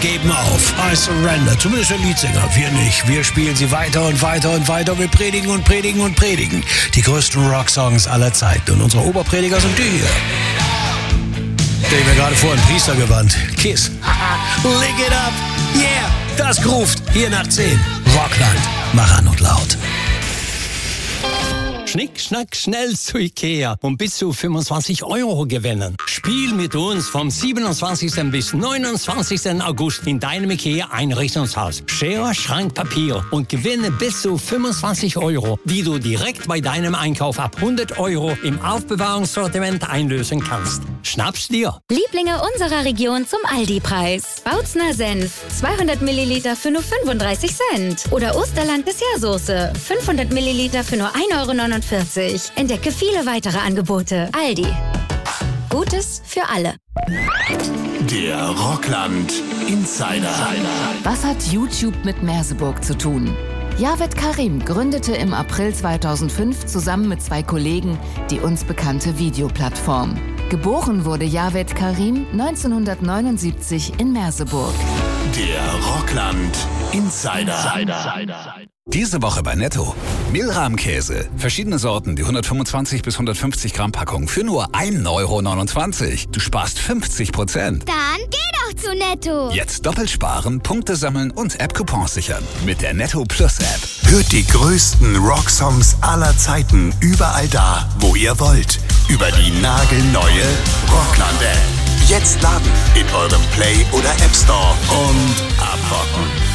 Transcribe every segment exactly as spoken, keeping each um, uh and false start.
geben auf. I surrender. Zumindest der Leadsänger. Wir nicht. Wir spielen sie weiter und weiter und weiter. Wir predigen und predigen und predigen. Die größten Rocksongs aller Zeiten. Und unsere Oberprediger sind die hier. Stell ich mir gerade vor, ein Priestergewand. Kiss. Lick it up. Yeah. Das groovt. Hier nach zehn. Rockland. Mach an und laut. Schnick, schnack, schnell zu Ikea und bis zu fünfundzwanzig Euro gewinnen. Spiel mit uns vom siebenundzwanzigsten bis neunundzwanzigsten August in deinem Ikea-Einrichtungshaus. Schere, Schrank, Papier und gewinne bis zu fünfundzwanzig Euro, die du direkt bei deinem Einkauf ab hundert Euro im Aufbewahrungssortiment einlösen kannst. Schnapp's dir! Lieblinge unserer Region zum Aldi-Preis. Bautzner Senf, zweihundert Milliliter für nur fünfunddreißig Cent. Oder Osterland Dessertsoße, fünfhundert Milliliter für nur ein Euro neunundvierzig. Entdecke viele weitere Angebote. Aldi. Gutes für alle. Der Rockland Insider. Was hat YouTube mit Merseburg zu tun? Javed Karim gründete im April zweitausendfünf zusammen mit zwei Kollegen die uns bekannte Videoplattform. Geboren wurde Javed Karim neunzehnhundertneunundsiebzig in Merseburg. Der Rockland Insider. Diese Woche bei Netto. Mehlrahmkäse. Verschiedene Sorten, die hundertfünfundzwanzig bis hundertfünfzig Gramm Packung für nur ein Euro neunundzwanzig. Du sparst fünfzig Prozent. Dann geh doch zu Netto. Jetzt doppelt sparen, Punkte sammeln und App-Coupons sichern. Mit der Netto Plus App. Hört die größten Rocksongs aller Zeiten überall da, wo ihr wollt. Über die nagelneue Rockland App. Jetzt laden in eurem Play- oder App Store und abrocken.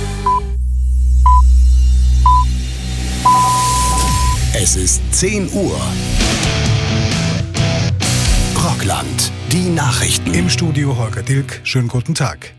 Es ist zehn Uhr. Rockland, die Nachrichten. Im Studio Holger Dilk, schönen guten Tag.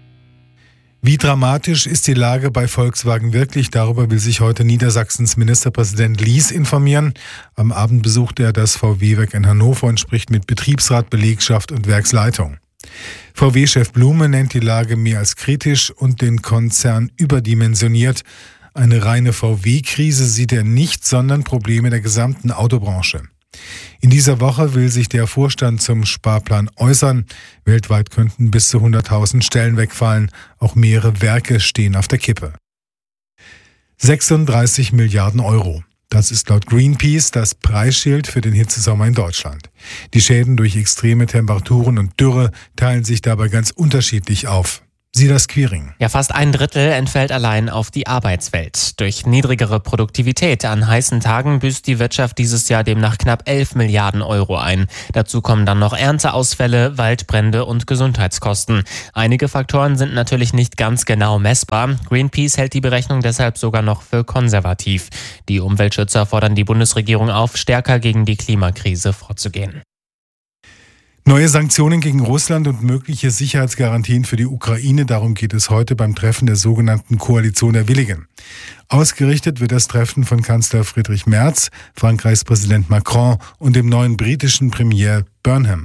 Wie dramatisch ist die Lage bei Volkswagen wirklich? Darüber will sich heute Niedersachsens Ministerpräsident Lies informieren. Am Abend besucht er das V W-Werk in Hannover und spricht mit Betriebsrat, Belegschaft und Werksleitung. V W-Chef Blume nennt die Lage mehr als kritisch und den Konzern überdimensioniert. Eine reine V W-Krise sieht er nicht, sondern Probleme der gesamten Autobranche. In dieser Woche will sich der Vorstand zum Sparplan äußern. Weltweit könnten bis zu hunderttausend Stellen wegfallen. Auch mehrere Werke stehen auf der Kippe. sechsunddreißig Milliarden Euro. Das ist laut Greenpeace das Preisschild für den Hitzesommer in Deutschland. Die Schäden durch extreme Temperaturen und Dürre teilen sich dabei ganz unterschiedlich auf. Silas Quiring. Ja, fast ein Drittel entfällt allein auf die Arbeitswelt. Durch niedrigere Produktivität an heißen Tagen büßt die Wirtschaft dieses Jahr demnach knapp elf Milliarden Euro ein. Dazu kommen dann noch Ernteausfälle, Waldbrände und Gesundheitskosten. Einige Faktoren sind natürlich nicht ganz genau messbar. Greenpeace hält die Berechnung deshalb sogar noch für konservativ. Die Umweltschützer fordern die Bundesregierung auf, stärker gegen die Klimakrise vorzugehen. Neue Sanktionen gegen Russland und mögliche Sicherheitsgarantien für die Ukraine, darum geht es heute beim Treffen der sogenannten Koalition der Willigen. Ausgerichtet wird das Treffen von Kanzler Friedrich Merz, Frankreichs Präsident Macron und dem neuen britischen Premier Burnham.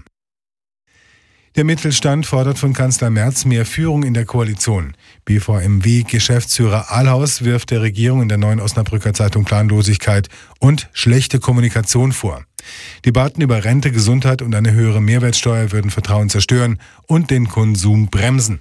Der Mittelstand fordert von Kanzler Merz mehr Führung in der Koalition. B V M W-Geschäftsführer Ahlhaus wirft der Regierung in der Neuen Osnabrücker Zeitung Planlosigkeit und schlechte Kommunikation vor. Debatten über Rente, Gesundheit und eine höhere Mehrwertsteuer würden Vertrauen zerstören und den Konsum bremsen.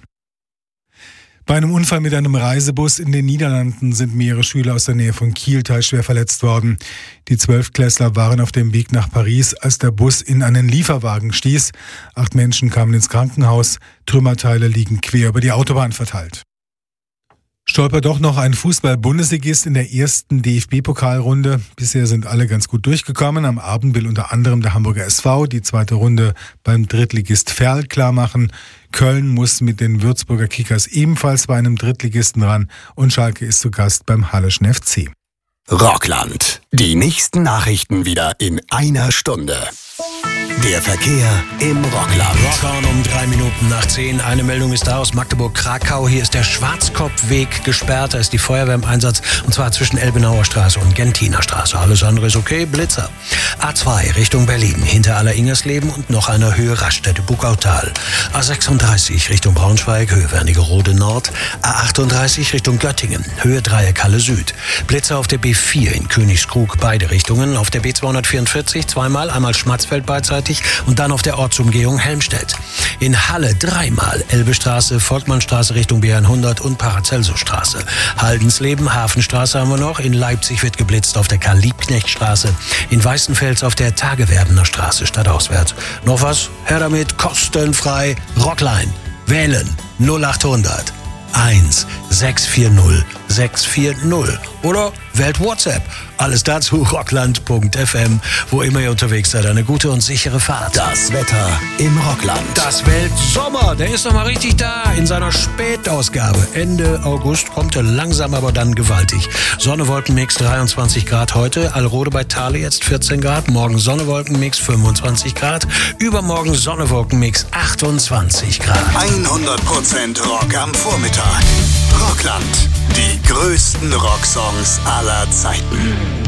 Bei einem Unfall mit einem Reisebus in den Niederlanden sind mehrere Schüler aus der Nähe von Kiel teilschwer verletzt worden. Die Zwölftklässler waren auf dem Weg nach Paris, als der Bus in einen Lieferwagen stieß. Acht Menschen kamen ins Krankenhaus. Trümmerteile liegen quer über die Autobahn verteilt. Stolpert doch noch ein Fußball-Bundesligist in der ersten D F B-Pokalrunde. Bisher sind alle ganz gut durchgekommen. Am Abend will unter anderem der Hamburger S V die zweite Runde beim Drittligist Verl klarmachen. Köln muss mit den Würzburger Kickers ebenfalls bei einem Drittligisten ran und Schalke ist zu Gast beim Halleschen F C. Rockland. Die nächsten Nachrichten wieder in einer Stunde. Der Verkehr im Rockland. Rockon um drei Minuten nach zehn. Eine Meldung ist da aus Magdeburg-Krakau. Hier ist der Schwarzkopfweg gesperrt. Da ist die Feuerwehr im Einsatz. Und zwar zwischen Elbenauer Straße und Gentiner Straße. Alles andere ist okay. Blitzer. A zwei Richtung Berlin. Hinter Aller-Ingersleben und noch einer Höhe Raststätte-Buckautal. A sechsunddreißig Richtung Braunschweig. Höhe Wernigerode Nord. A achtunddreißig Richtung Göttingen. Höhe Dreieckhalle Süd. Blitzer auf der B vier in Königskrug. Beide Richtungen. Auf der B zweihundertvierundvierzig zweimal. Einmal Schmatzfeld beidseitig. dreißig und dann auf der Ortsumgehung Helmstedt. In Halle dreimal Elbestraße, Volkmannstraße Richtung B hundert und Paracelsusstraße. Haldensleben, Hafenstraße haben wir noch. In Leipzig wird geblitzt auf der Karl-Liebknecht-Straße. In Weißenfels auf der Tagewerbener Straße stadtauswärts. Noch was? Her damit, kostenfrei. Rockline. Wählen null achthundert eins sechs vier null sechs vier null oder wählt WhatsApp. Alles dazu rockland punkt f m. Wo immer ihr unterwegs seid, eine gute und sichere Fahrt. Das Wetter im Rockland. Das Weltsommer, der ist noch mal richtig da in seiner Spätausgabe. Ende August kommt er langsam, aber dann gewaltig. Sonne-Wolkenmix dreiundzwanzig Grad heute. Alrode bei Thale jetzt vierzehn Grad. Morgen Sonne-Wolkenmix fünfundzwanzig Grad. Übermorgen Sonne-Wolkenmix achtundzwanzig Grad. hundert Prozent Rock am Vormittag. Rockland. Die größten Rocksongs aller Zeiten.